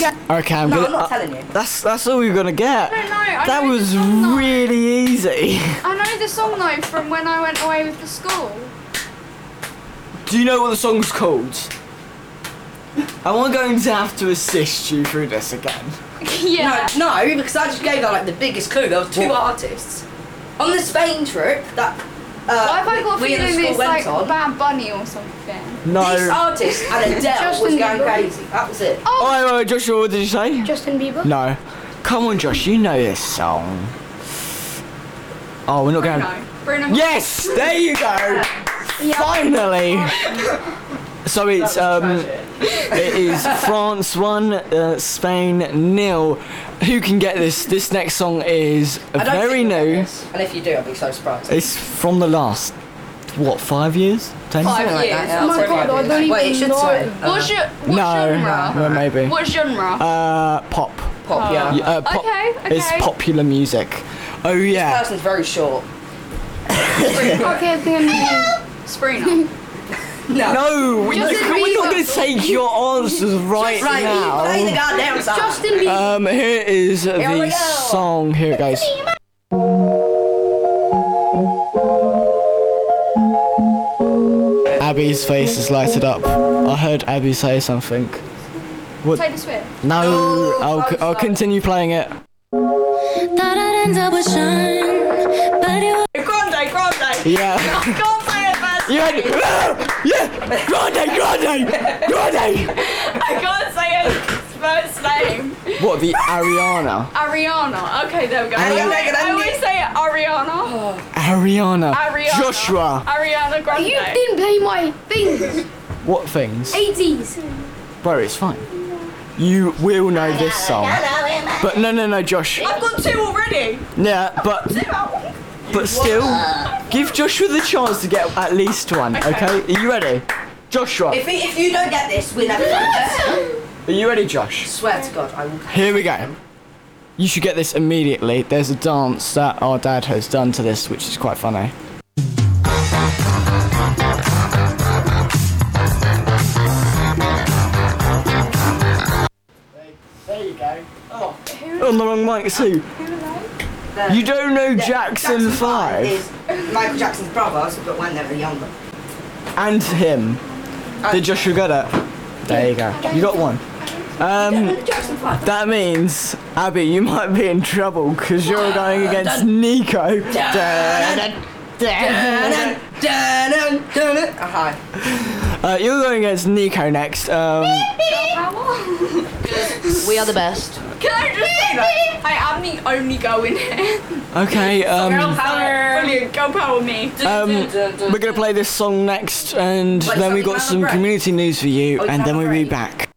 Okay, I'm not telling you. That's all you're gonna get. I don't know. I That know was the song, though. really easy. I know the song though from when I went away with the school. Do you know what the song's called? I'm going to have to assist you through this again. Yeah. No, because I just gave her like the biggest clue. There was two artists on the Spain trip that Why have I got a we in the feeling school it's went like on. Bad Bunny or something? No. This artist and Adele Justin was going Bieber. crazy. That was it. Oh, Joshua, what did you say? Justin Bieber? No. Come on, Josh, you know this song. Oh, we're not going. Bruno. Yes, there you go. Finally. So it's it is France 1, Spain 0. Who can get this? This next song is I don't very think we'll new. get this. And if you do, I'll be so surprised. It's from the last, what, 5 years? 10 5 Something like years. that, yeah. Oh my That's god, I right. don't Wait, it even should know. say. What genre? No, maybe. What genre? Pop. Pop, yeah. Pop. Okay. It's popular music. Oh This yeah. person's very short. Okay, then Sabrina. No, we're Justin not Bieber. going to take your answers right Right, you play the now. goddamn song. Justin Bieber. Here is we the go. song. Here it goes. Abby's face is lighted up. I heard Abby say something. Taylor Swift. No, Oh, I'll continue playing it. Thought I'd end up with Sean, but it was Grande. Yeah. Can't say it first. You had yeah. Grande. I can't say his first name. What, the Ariana? Ariana. Okay, there we go. Ariana I always say Ariana. Ariana. Ariana. Joshua. Ariana Grande. You didn't play my things. What things? 80s. Bro, it's fine. You will know this song. But no, Josh. I've got 2 already. Yeah, but still, give Joshua the chance to get at least one, okay? Are you ready? Joshua, If you don't get this, we never get are you ready, Josh? Swear to God, I will. Here we go. You should get this immediately. There's a dance that our dad has done to this, which is quite funny. There you go. Oh, on the wrong mic too. You don't know Jackson 5 is Michael Jackson's brother, but when they were younger. and him. Did Joshua get it? There you go. You got one. Jackson 5. That means, Abby, you might be in trouble because you're going against Nico. Hi. You're going against Nico next. We are the best. Can I just say that? I am the only girl in here. Okay, Girl power. Brilliant. Girl power me. we're gonna play this song next, and then we got some community news for you, and then we'll be back.